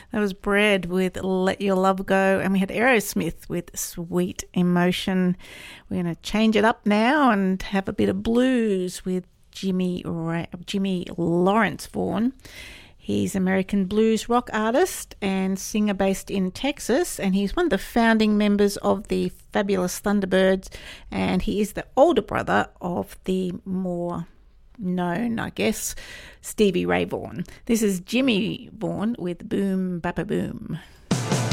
That was Bread with Let Your Love Go, and we had Aerosmith with Sweet Emotion. We're going to change it up now and have a bit of blues with Jimmy Lawrence Vaughan. He's an American blues rock artist and singer based in Texas, and he's one of the founding members of the Fabulous Thunderbirds, and he is the older brother of the more known, I guess, Stevie Ray Vaughan. This is Jimmy Vaughan with Boom Bappa Boom.